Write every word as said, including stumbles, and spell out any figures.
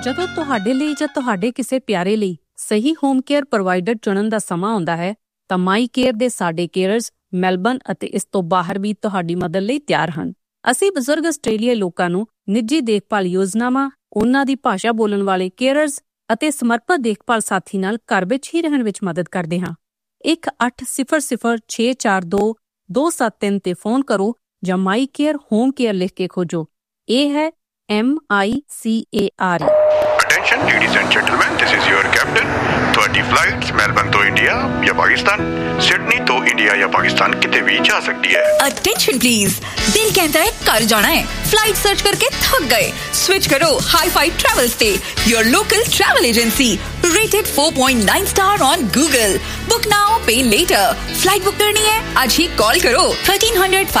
ਜਦੋਂ ਤੁਹਾਡੇ ਲਈ ਜਾਂ ਤੁਹਾਡੇ ਕਿਸੇ ਪਿਆਰੇ ਲਈ ਸਹੀ ਹੋਮ ਕੇਅਰ ਪ੍ਰੋਵਾਈਡਰ ਚੁਣਨ ਦਾ ਸਮਾਂ ਆਉਂਦਾ ਹੈ ਤਾਂ ਮਾਈ ਕੇਅਰ ਦੇ ਸਾਡੇ ਕੇਅਰਜ਼ ਮੈਲਬਨ ਅਤੇ ਇਸ ਤੋਂ ਬਾਹਰ ਵੀ ਤੁਹਾਡੀ ਮਦਦ ਲਈ ਤਿਆਰ ਹਨ। ਅਸੀਂ ਬਜ਼ੁਰਗ ਆਸਟ੍ਰੇਲੀਆਈ ਲੋਕਾਂ ਨੂੰ ਨਿੱਜੀ ਦੇਖਭਾਲ ਯੋਜਨਾਵਾਂ, ਉਹਨਾਂ ਦੀ ਭਾਸ਼ਾ ਬੋਲਣ ਵਾਲੇ ਕੇਅਰਜ਼ ਅਤੇ ਸਮਰਪਿਤ ਦੇਖਭਾਲ ਸਾਥੀ ਨਾਲ ਘਰ ਵਿੱਚ ਹੀ ਰਹਿਣ ਵਿੱਚ ਮਦਦ ਕਰਦੇ ਹਾਂ। ਇੱਕ ਅੱਠ ਸਿਫਰ ਸਿਫਰ ਛੇ ਚਾਰ ਦੋ ਦੋ ਸੱਤ ਤਿੰਨ ਤੇ ਫੋਨ ਕਰੋ ਜਾਂ ਮਾਈ ਕੇਅਰ ਹੋਮ ਕੇਅਰ ਲਿਖ ਕੇ ਖੋਜੋ। ਇਹ ਹੈ M I C A R E. Attention ladies and gentlemen, this is your captain. ਤੁਹਾਡੀ ਫਲਾਈਟਸ ਮੈਲਬਨ ਤੋਂ ਇੰਡੀਆ ਜਾਂ ਪਾਕਿਸਤਾਨ, ਸਿਡਨੀ ਤੋਂ ਇੰਡੀਆ ਜਾਂ ਪਾਕਿਸਤਾਨ ਕਿਤੇ ਵੀ ਜਾ ਸਕਦੀ ਹੈ। Attention please, ਦਿਲ ਕਹਿੰਦਾ ਹੈ ਘਰ ਜਾਣਾ ਹੈ, ਫਲਾਈਟ ਸਰਚ ਕਰਕੇ ਥੱਕ ਗਏ, ਸਵਿਚ ਕਰੋ ਹਾਈ-ਫਾਈ ਟਰੈਵਲਸ ਤੇ, your local travel agency, rated four point nine star on Google. Book now, pay later. Flight book ਕਰਨੀ ਹੈ, ਅੱਜ ਹੀ ਕਾਲ ਕਰੋ thirteen hundred